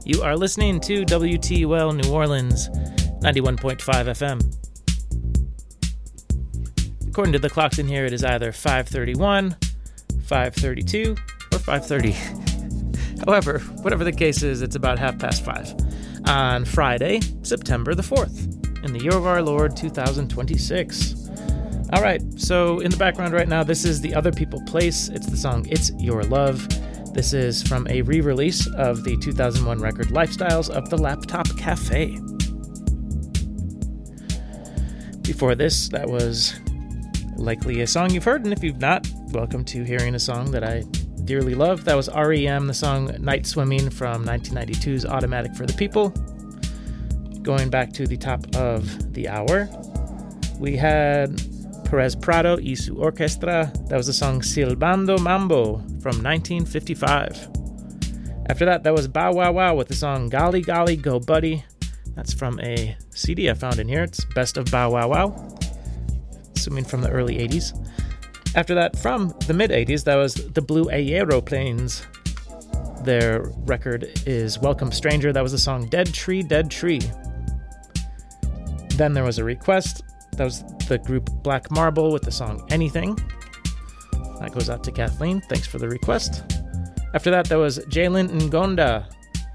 You are listening to WTUL New Orleans, 91.5 FM. According to the clocks in here, it is either 5:31, 5:32, or 5:30. However, whatever the case is, it's about 5:30 on Friday, September the 4th, in the year of our Lord, 2026. All right, so in the background right now, this is The Other People Place. It's the song It's Your Love. This is from a re-release of the 2001 record Lifestyles of the Laptop Cafe. Before this, that was likely a song you've heard, and if you've not, welcome to hearing a song that I dearly love. That was R.E.M., the song Night Swimming from 1992's Automatic for the People. Going back to the top of the hour, we had Perez Prado y su Orquestra. That was the song Silbando Mambo from 1955. After that, that was Bow Wow Wow with the song Golly Golly Go Buddy. That's from a CD I found in here. It's Best of Bow Wow Wow, assuming from the early 80s. After that, from the mid-80s, that was the Blue Aeroplanes. Their record is Welcome Stranger. That was the song Dead Tree, Dead Tree. Then there was a request. That was the group Black Marble with the song Anything. That goes out to Kathleen. Thanks for the request. After that, there was Jalen Ngonda,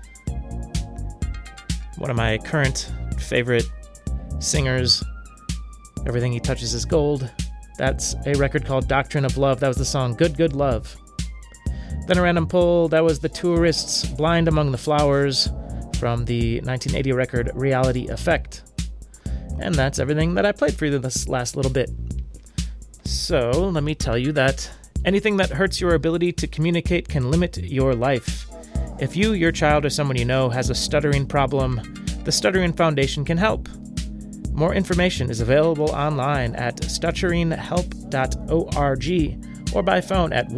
one of my current favorite singers. Everything he touches is gold. That's a record called Doctrine of Love. That was the song Good Good Love. Then a random pull. That was the Tourists' Blind Among the Flowers from the 1980 record Reality Effect. And that's everything that I played for you this last little bit. So, let me tell you that anything that hurts your ability to communicate can limit your life. If you, your child, or someone you know has a stuttering problem, the Stuttering Foundation can help. More information is available online at stutteringhelp.org or by phone at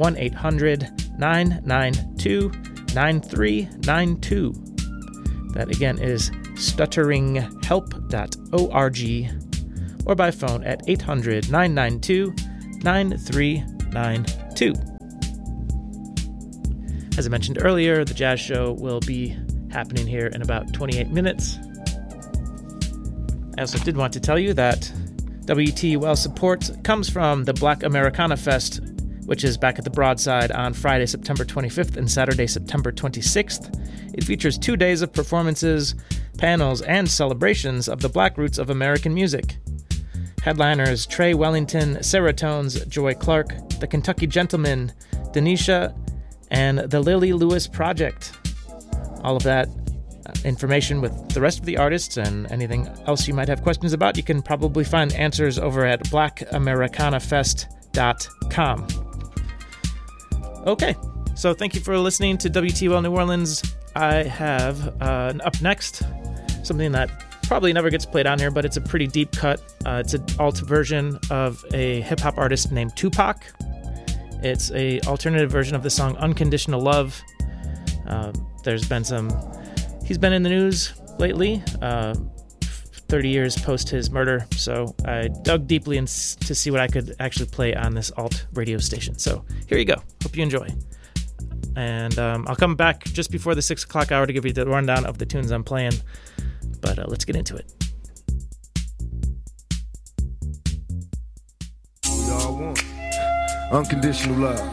1-800-992-9392. That again is stutteringhelp.org or by phone at 800-992-9392. As I mentioned earlier, the jazz show will be happening here in about 28 minutes. I also did want to tell you that WTUL support comes from the Black Americana Fest, which is back at the Broadside on Friday, September 25th and Saturday, September 26th. It features 2 days of performances, panels, and celebrations of the Black roots of American music. Headliners Trey Wellington, Seratones, Joy Clark, The Kentucky Gentlemen, Denisha, and the Lily Lewis Project. All of that information with the rest of the artists and anything else you might have questions about, you can probably find answers over at blackAmericanaFest.com. Okay, so thank you for listening to WTUL New Orleans. I have up next something that probably never gets played on here, but it's a pretty deep cut. It's an alt version of a hip-hop artist named Tupac. It's a alternative version of the song Unconditional Love. He's been in the news lately, 30 years post his murder, so I dug deeply to see what I could actually play on this alt radio station. So here you go. Hope you enjoy. And I'll come back just before the 6 o'clock hour to give you the rundown of the tunes I'm playing, but let's get into it. All y'all want unconditional love.